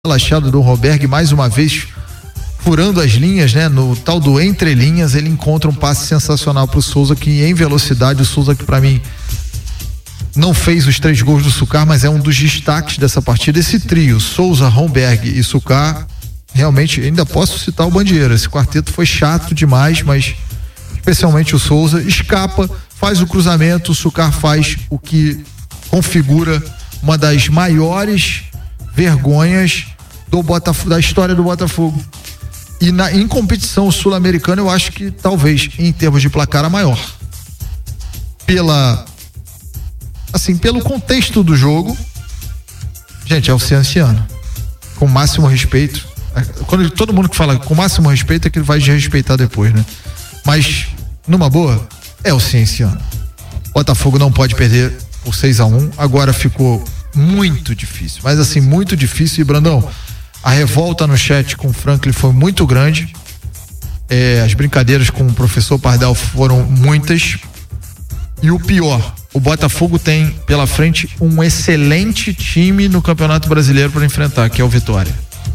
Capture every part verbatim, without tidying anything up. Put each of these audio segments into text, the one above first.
relaxado do Roberg, mais uma vez furando as linhas, né? No tal do entre linhas, ele encontra um passe sensacional pro Souza, que em velocidade, o Souza que pra mim não fez os três gols do Sucar, mas é um dos destaques dessa partida. Esse trio, Souza, Romberg e Sucar, realmente, ainda posso citar o Bandieira. Esse quarteto foi chato demais, mas especialmente o Souza escapa, faz o cruzamento, o Sucar faz o que configura uma das maiores vergonhas do Botafogo, da história do Botafogo. E na, em competição sul-americana, eu acho que talvez, em termos de placar, a maior. Pela, assim, pelo contexto do jogo, gente, é o Cienciano. Com o máximo respeito. Quando todo mundo que fala com o máximo respeito é que ele vai desrespeitar depois, né? Mas, numa boa, é o Cienciano. Botafogo não pode perder por seis a um. Agora ficou muito difícil, mas assim, muito difícil. E Brandão, a revolta no chat com o Franklin foi muito grande, é, as brincadeiras com o professor Pardal foram muitas, e o pior, o Botafogo tem pela frente um excelente time no Campeonato Brasileiro para enfrentar, que é o Vitória.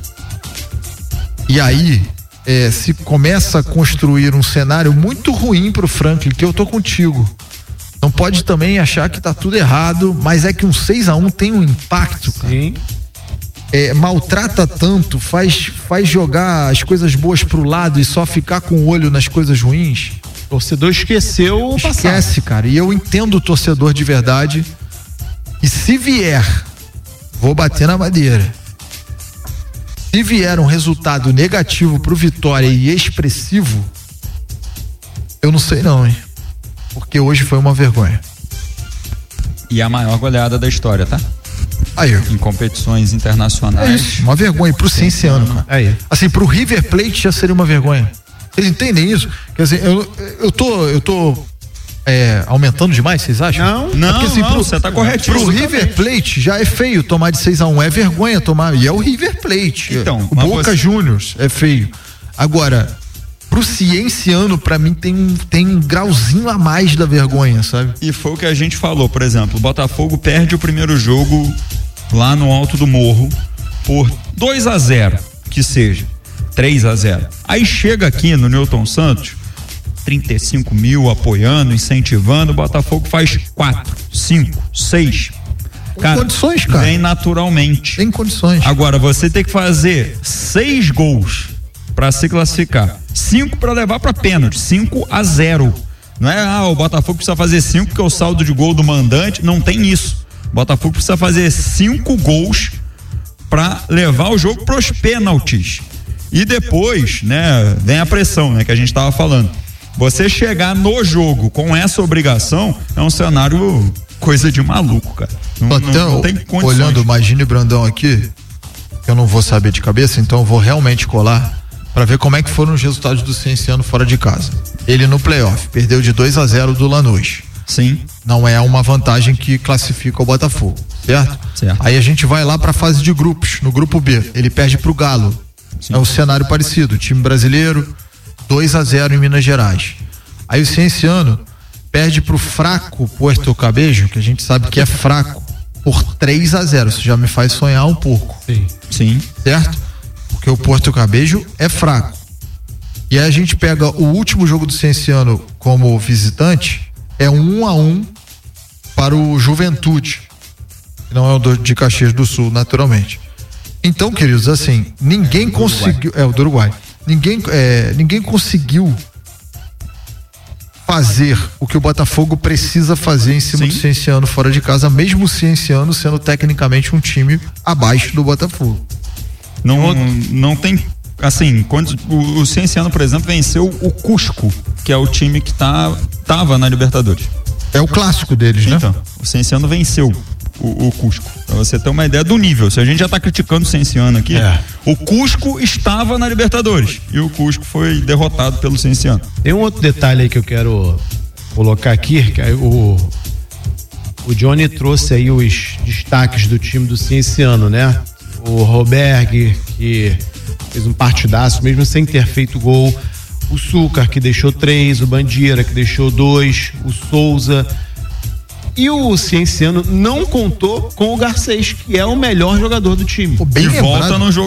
E aí é, se começa a construir um cenário muito ruim pro Franklin, que eu tô contigo. Não pode também achar que tá tudo errado, mas é que um seis a um tem um impacto, cara. Sim. É, maltrata tanto, faz, faz jogar as coisas boas pro lado e só ficar com o olho nas coisas ruins. O torcedor esqueceu o passado. Esquece, cara. E eu entendo o torcedor de verdade. E se vier, vou bater na madeira. Se vier um resultado negativo pro Vitória e expressivo, eu não sei não, hein? Porque hoje foi uma vergonha. E a maior goleada da história, tá? Aí, em competições internacionais. É isso, uma vergonha pro Cienciano, cara. Aí. Assim, pro River Plate já seria uma vergonha. Vocês entendem isso? Quer dizer, eu, eu tô, eu tô é, aumentando demais, vocês acham? Não, não, porque, assim, não, pro, você tá corretíssimo. Pro River Plate já é feio tomar de seis a um, é vergonha tomar, e é o River Plate. Então, o Boca você... Juniors é feio. Agora, pro Cienciano, pra mim, tem um, tem um grauzinho a mais da vergonha, sabe? E foi o que a gente falou, por exemplo, o Botafogo perde o primeiro jogo lá no alto do morro por dois a zero, que seja, três a zero. Aí chega aqui no Newton Santos, trinta e cinco mil apoiando, incentivando, o Botafogo faz quatro, cinco, seis. Tem condições, cara. Vem naturalmente. Tem condições. Agora, você tem que fazer seis gols para se classificar, cinco para levar para pênalti, cinco a zero. Não é, ah, o Botafogo precisa fazer cinco porque é o saldo de gol do mandante, não tem isso. O Botafogo precisa fazer cinco gols para levar o jogo pros pênaltis. E depois, né, vem a pressão, né, que a gente tava falando. Você chegar no jogo com essa obrigação é um cenário coisa de maluco, cara. Não, então, não, não tem condições. Olhando o Magine Brandão aqui, eu não vou saber de cabeça, então eu vou realmente colar para ver como é que foram os resultados do Cienciano fora de casa. Ele no playoff perdeu de dois a zero do Lanús. Sim. Não é uma vantagem que classifica o Botafogo, certo? Certo. Aí a gente vai lá para a fase de grupos, no grupo B, ele perde pro Galo. Sim. É um cenário parecido, time brasileiro, dois a zero em Minas Gerais. Aí o Cienciano perde pro fraco Puerto Cabello, que a gente sabe que é fraco, por três a zero. Isso já me faz sonhar um pouco. Sim. Sim. Certo? Porque o Puerto Cabello é fraco. E aí a gente pega o último jogo do Cienciano como visitante, é um um a um para o Juventude, que não é o do, de Caxias do Sul, naturalmente. Então, queridos, assim, ninguém é conseguiu, é o do Uruguai, ninguém, é, ninguém conseguiu fazer o que o Botafogo precisa fazer em cima Sim. do Cienciano fora de casa, mesmo o Cienciano sendo tecnicamente um time abaixo do Botafogo. Não, não tem, assim, quando o, o Cienciano, por exemplo, venceu o Cusco, que é o time que tá, tava na Libertadores. É o clássico deles, né? Então, o Cienciano venceu o, o Cusco, pra você ter uma ideia do nível. Se a gente já tá criticando o Cienciano aqui, é. o Cusco estava na Libertadores e o Cusco foi derrotado pelo Cienciano. Tem um outro detalhe aí que eu quero colocar aqui, que é o o Johnny trouxe aí os destaques do time do Cienciano, né? O Roberg, que fez um partidaço, mesmo sem ter feito gol. O Sucar, que deixou três. O Bandieira, que deixou dois. O Souza. E o Cienciano não contou com o Garcês, que é o melhor jogador do time. Pô, bem E lembrado. volta no jogo